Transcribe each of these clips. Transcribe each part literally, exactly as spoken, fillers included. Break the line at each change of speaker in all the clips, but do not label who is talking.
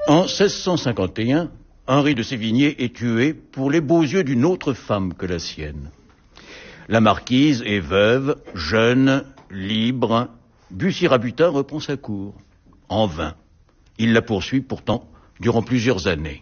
En seize cent cinquante et un, Henri de Sévigné est tué pour les beaux yeux d'une autre femme que la sienne. La marquise est veuve, jeune, libre. Bussy-Rabutin reprend sa cour. En vain. Il la poursuit pourtant durant plusieurs années.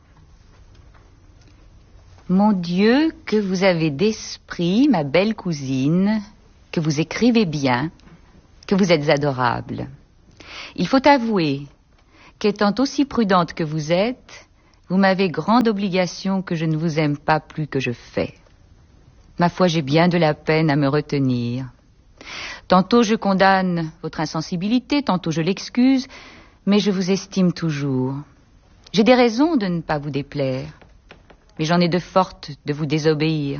Mon Dieu, que vous avez d'esprit, ma belle cousine, que vous écrivez bien, que vous êtes adorable. Il faut avouer qu'étant aussi prudente que vous êtes, vous m'avez grande obligation que je ne vous aime pas plus que je fais. Ma foi, j'ai bien de la peine à me retenir. Tantôt je condamne votre insensibilité, tantôt je l'excuse, mais je vous estime toujours. J'ai des raisons de ne pas vous déplaire, mais j'en ai de fortes de vous désobéir.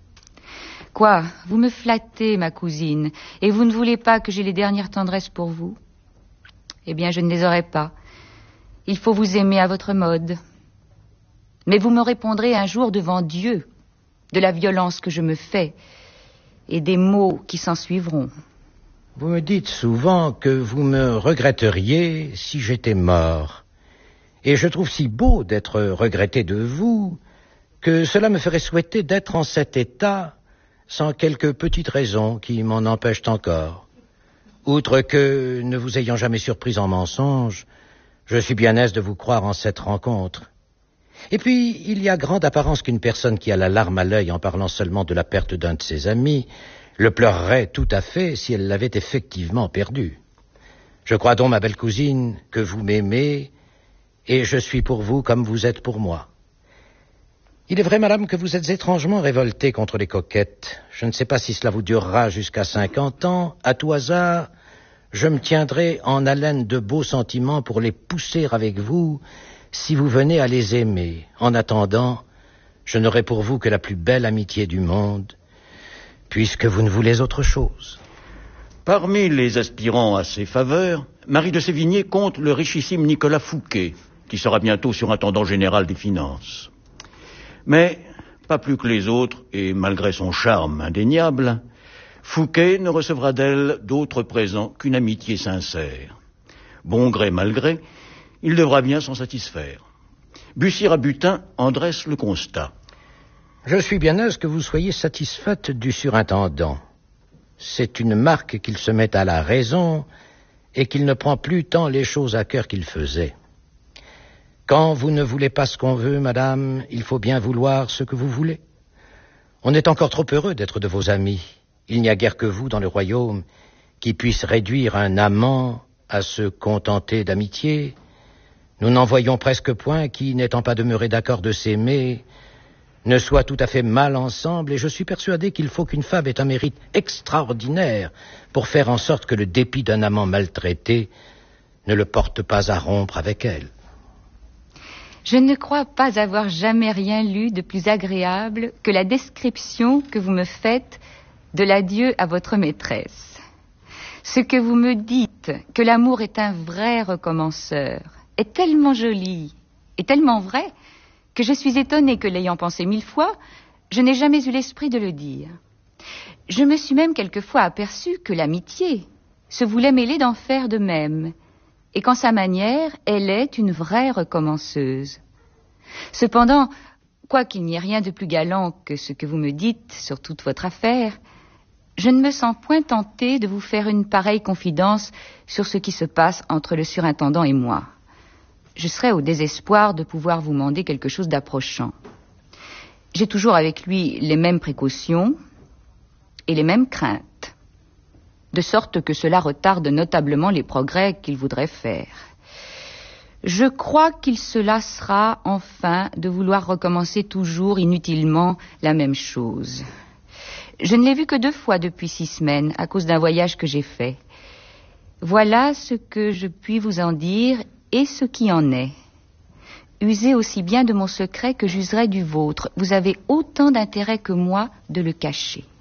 Quoi, vous me flattez, ma cousine, et vous ne voulez pas que j'aie les dernières tendresses pour vous? Eh bien, je ne les aurai pas. Il faut vous aimer à votre mode. Mais vous me répondrez un jour devant Dieu de la violence que je me fais et des maux qui s'en suivront.
Vous me dites souvent que vous me regretteriez si j'étais mort. Et je trouve si beau d'être regretté de vous que cela me ferait souhaiter d'être en cet état sans quelques petites raisons qui m'en empêchent encore. Outre que, ne vous ayant jamais surpris en mensonge, je suis bien aise de vous croire en cette rencontre. Et puis, il y a grande apparence qu'une personne qui a la larme à l'œil en parlant seulement de la perte d'un de ses amis le pleurerait tout à fait si elle l'avait effectivement perdu. Je crois donc, ma belle cousine, que vous m'aimez, et je suis pour vous comme vous êtes pour moi. Il est vrai, madame, que vous êtes étrangement révoltée contre les coquettes. Je ne sais pas si cela vous durera jusqu'à cinquante ans. À tout hasard, je me tiendrai en haleine de beaux sentiments pour les pousser avec vous, si vous venez à les aimer. En attendant, je n'aurai pour vous que la plus belle amitié du monde, puisque vous ne voulez autre chose.
Parmi les aspirants à ses faveurs, Marie de Sévigné compte le richissime Nicolas Fouquet, qui sera bientôt surintendant général des finances. Mais, pas plus que les autres, et malgré son charme indéniable, Fouquet ne recevra d'elle d'autre présent qu'une amitié sincère. Bon gré mal gré, il devra bien s'en satisfaire. Bussy-Rabutin en dresse le constat.
Je suis bien aise que vous soyez satisfaite du surintendant. C'est une marque qu'il se met à la raison et qu'il ne prend plus tant les choses à cœur qu'il faisait. Quand vous ne voulez pas ce qu'on veut, madame, il faut bien vouloir ce que vous voulez. On est encore trop heureux d'être de vos amis. Il n'y a guère que vous dans le royaume qui puisse réduire un amant à se contenter d'amitié. Nous n'en voyons presque point qui, n'étant pas demeurés d'accord de s'aimer, ne soient tout à fait mal ensemble, et je suis persuadé qu'il faut qu'une femme ait un mérite extraordinaire pour faire en sorte que le dépit d'un amant maltraité ne le porte pas à rompre avec elle.
Je ne crois pas avoir jamais rien lu de plus agréable que la description que vous me faites de l'adieu à votre maîtresse. Ce que vous me dites, que l'amour est un vrai recommenceur, est tellement joli et tellement vrai que je suis étonnée que, l'ayant pensé mille fois, je n'ai jamais eu l'esprit de le dire. Je me suis même quelquefois aperçue que l'amitié se voulait mêler d'en faire de même, et qu'en sa manière, elle est une vraie recommenceuse. Cependant, quoiqu'il n'y ait rien de plus galant que ce que vous me dites sur toute votre affaire, je ne me sens point tentée de vous faire une pareille confidence sur ce qui se passe entre le surintendant et moi. Je serais au désespoir de pouvoir vous demander quelque chose d'approchant. J'ai toujours avec lui les mêmes précautions et les mêmes craintes, de sorte que cela retarde notablement les progrès qu'il voudrait faire. Je crois qu'il se lassera enfin de vouloir recommencer toujours inutilement la même chose. Je ne l'ai vu que deux fois depuis six semaines à cause d'un voyage que j'ai fait. Voilà ce que je puis vous en dire et ce qui en est. Usez aussi bien de mon secret que j'userai du vôtre. Vous avez autant d'intérêt que moi de le cacher.